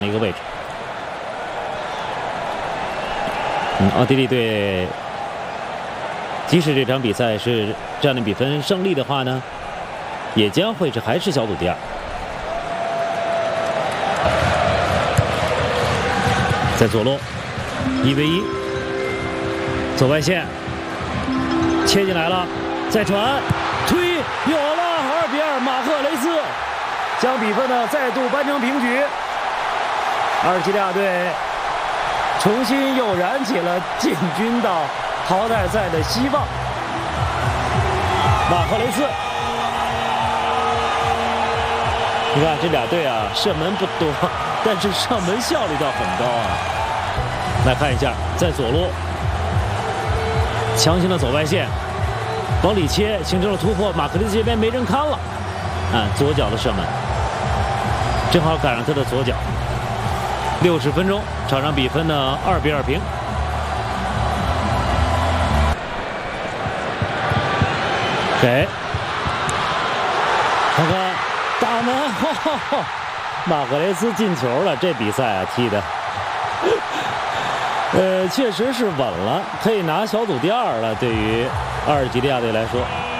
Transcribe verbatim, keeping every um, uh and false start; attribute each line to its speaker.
Speaker 1: 一个位置。嗯，奥地利队即使这场比赛是这样的比分胜利的话呢，也将会是还是小组第二。在左路，一 v 一，左外线切进来了，再传推有了，二比二，马赫雷斯将比分呢再度扳成平局。阿尔及利亚队重新又燃起了进军到淘汰赛的希望。马赫雷斯，你看这俩队啊，射门不多，但是射门效率倒很高啊。来看一下，在左路强行的走外线，往里切，形成了突破。马克雷斯这边没人看了，啊，左脚的射门，正好赶上他的左脚。六十分钟，场上比分呢二比二平。给，看看大门，哈哈哈，马赫雷斯进球了。这比赛啊踢的，呃，确实是稳了，可以拿小组第二了。对于阿尔及利亚队来说。